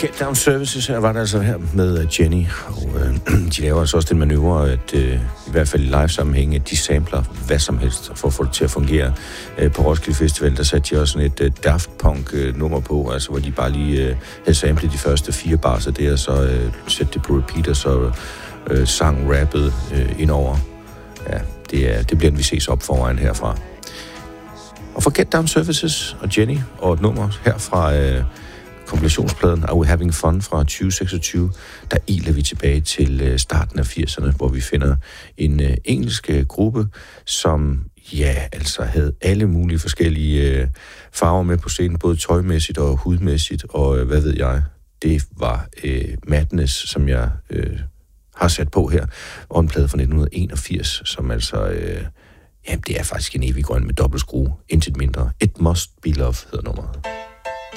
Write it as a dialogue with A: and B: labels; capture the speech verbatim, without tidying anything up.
A: Get Down Services, her var der altså her med Jenny, og øh, de laver altså også den manøvre, at øh, i hvert fald i live-sammenhæng, at de sampler hvad som helst for at få det til at fungere. Øh, på Roskilde Festival, der satte de også sådan et øh, Daft Punk-nummer øh, på, altså hvor de bare lige øh, havde samlet de første fire bars af det, og så øh, sætte det på repeat, og så øh, sang rappet øh, indover. Ja, det, er, det bliver en vi ses op foran herfra. Og for Get Down Services og Jenny, og et nummer her fra øh, kompilationspladen Are We Having Fun fra tyve seksogtyve, der iler vi tilbage til øh, starten af firserne, hvor vi finder en øh, engelsk øh, gruppe, som ja, altså havde alle mulige forskellige øh, farver med på scenen, både tøjmæssigt og hudmæssigt, og øh, hvad ved jeg. Det var øh, Madness, som jeg øh, har sat på her, og en plade fra nitten enogfirs, som altså... Øh, Jamen, det er faktisk en evig grøn med dobbelt skrue, intet mindre. It Must Be Love hedder nummeret.